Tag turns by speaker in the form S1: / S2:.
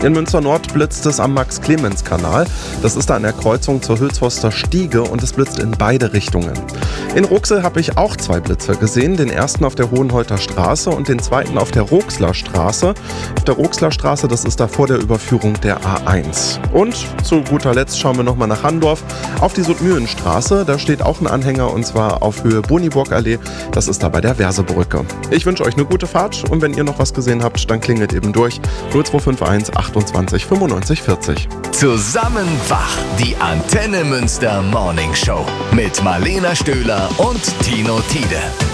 S1: In Münster-Nord blitzt es am Max-Clemens-Kanal. Das ist da an der Kreuzung zur Hülshorster Stiege und es blitzt in beide Richtungen. In Ruxel habe ich auch 2 Blitze gesehen. Den ersten auf der Hohenholter Straße und den zweiten auf der Roxler Straße. Auf der Roxler Straße, das ist da vor der Überführung der A1. Und zu guter Letzt schauen wir nochmal nach Handorf. Auf die Sudmühlenstraße, da steht auch ein Anhänger und zwar auf Höhe Boniburg-Allee. Das ist da bei der Versebrücke. Ich wünsche euch eine gute Fahrt und wenn ihr noch was gesehen habt, dann klingelt eben durch 0251 28 95 40.
S2: Zusammen wach, die Antenne Münster Morning Show mit Marlena Stöhler und Tino Tiede.